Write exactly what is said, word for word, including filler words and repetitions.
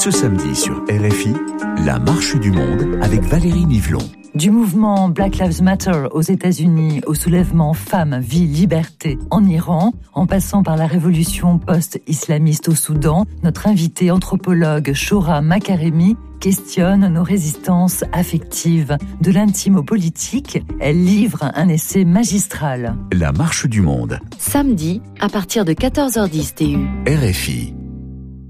Ce samedi sur R F I, la marche du monde avec Valérie Nivelon. Du mouvement Black Lives Matter aux États-Unis au soulèvement Femmes, Vie, Liberté en Iran, en passant par la révolution post-islamiste au Soudan, notre invitée anthropologue Shohra Makaremi questionne nos résistances affectives. De l'intime au politique, elle livre un essai magistral. La marche du monde. Samedi, à partir de quatorze heures dix T U. R F I.